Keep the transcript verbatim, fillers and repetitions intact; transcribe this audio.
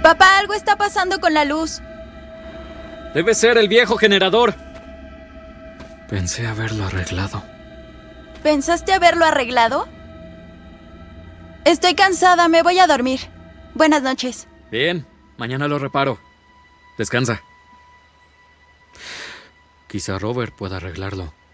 Papá, algo está pasando con la luz. Debe ser el viejo generador. Pensé haberlo arreglado. ¿Pensaste haberlo arreglado? Estoy cansada, me voy a dormir. Buenas noches. Bien, mañana lo reparo. Descansa. Quizá Robert pueda arreglarlo.